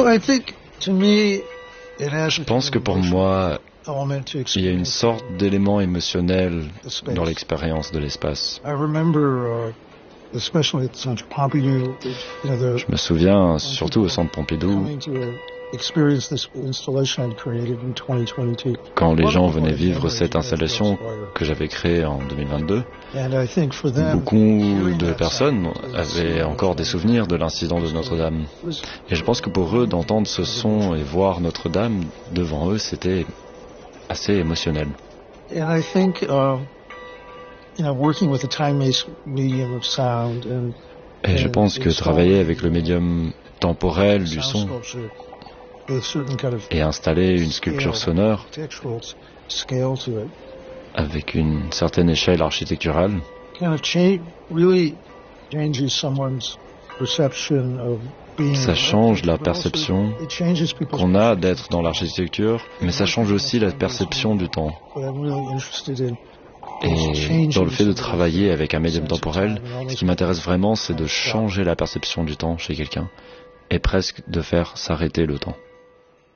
Je pense que pour moi, il y a une sorte d'élément émotionnel dans l'expérience de l'espace. Je me souviens, surtout au Centre Pompidou, quand les gens venaient vivre cette installation que j'avais créée en 2022, beaucoup de personnes avaient encore des souvenirs de l'incident de Notre-Dame. Et je pense que pour eux, d'entendre ce son et voir Notre-Dame devant eux, c'était assez émotionnel. Et je pense que travailler avec le médium temporel du son et installer une sculpture sonore avec une certaine échelle architecturale ça change la perception qu'on a d'être dans l'architecture, mais ça change aussi la perception du temps. Et dans le fait de travailler avec un médium temporel, ce qui m'intéresse vraiment, c'est de changer la perception du temps chez quelqu'un et presque de faire s'arrêter le temps.